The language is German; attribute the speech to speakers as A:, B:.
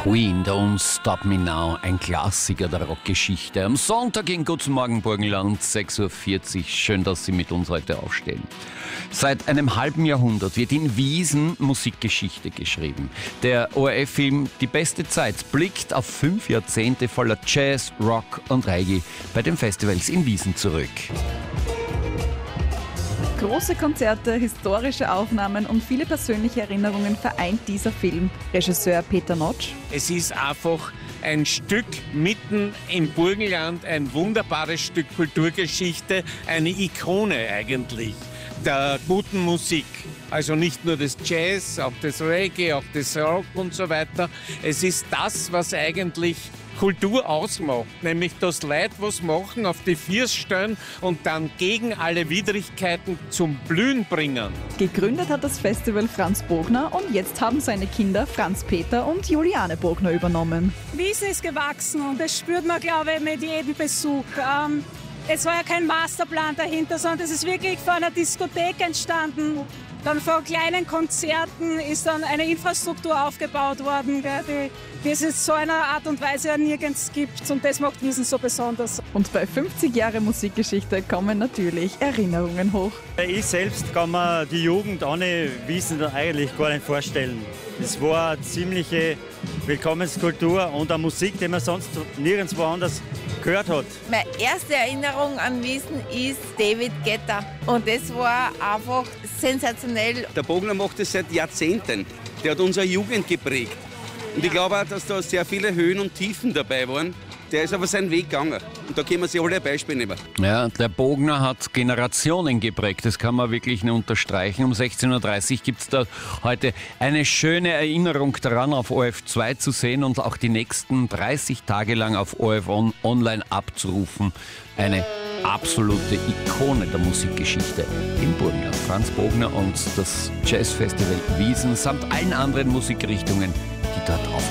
A: Queen, Don't Stop Me Now, ein Klassiker der Rockgeschichte. Am Sonntag in Guten Morgen Burgenland, 6.40 Uhr. Schön, dass Sie mit uns heute aufstehen. Seit einem halben Jahrhundert wird in Wiesen Musikgeschichte geschrieben. Der ORF-Film Die beste Zeit blickt auf 5 Jahrzehnte voller Jazz, Rock und Reggae bei den Festivals in Wiesen zurück.
B: Große Konzerte, historische Aufnahmen und viele persönliche Erinnerungen vereint dieser Film. Regisseur Peter Notsch.
C: Es ist einfach ein Stück mitten im Burgenland, ein wunderbares Stück Kulturgeschichte, eine Ikone eigentlich der guten Musik. Also nicht nur das Jazz, auch das Reggae, auch das Rock und so weiter. Es ist das, was eigentlich Kultur ausmacht, nämlich dass Leute was machen, auf die Füße stellen und dann gegen alle Widrigkeiten zum Blühen bringen.
B: Gegründet hat das Festival Franz Bogner und jetzt haben seine Kinder Franz Peter und Juliane Bogner übernommen.
D: Wiesen ist gewachsen und das spürt man, glaube ich, mit jedem Besuch. Es war ja kein Masterplan dahinter, sondern es ist wirklich von einer Diskothek entstanden. Dann von kleinen Konzerten ist dann eine Infrastruktur aufgebaut worden, die es in so einer Art und Weise ja nirgends gibt. Und das macht Wiesen so besonders.
B: Und bei 50 Jahren Musikgeschichte kommen natürlich Erinnerungen hoch.
E: Ich selbst kann mir die Jugend ohne Wiesen eigentlich gar nicht vorstellen. Es war eine ziemliche Willkommenskultur und eine Musik, die man sonst nirgendwo anders gehört hat.
F: Meine erste Erinnerung an Wiesen ist David Guetta. Und das war einfach sensationell.
G: Der Bogner macht das seit Jahrzehnten. Der hat unsere Jugend geprägt. Und ich glaube auch, dass da sehr viele Höhen und Tiefen dabei waren. Der ist aber seinen Weg gegangen. Und da können wir sich alle ein Beispiel nehmen.
A: Ja, der Bogner hat Generationen geprägt. Das kann man wirklich nur unterstreichen. Um 16.30 Uhr gibt es da heute eine schöne Erinnerung daran, auf ORF2 zu sehen und auch die nächsten 30 Tage lang auf ORF online abzurufen. Eine absolute Ikone der Musikgeschichte im Burgenland. Franz Bogner und das Jazzfestival Wiesen samt allen anderen Musikrichtungen, die dort auftreten.